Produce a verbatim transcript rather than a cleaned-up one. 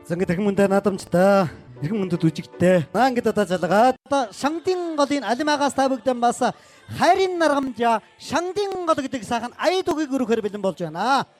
За ингээд дахин мөнтэй наадамжтай иргэн мөндөд үжигтэй. Наа ингээд одоо залгаад одоо шангдын голын алимагаас та бүгдэн бас хайрын наргамжаа шангдын гол гэдэг сайхан аяд үгийг өргөхөр бэлэн болж байна.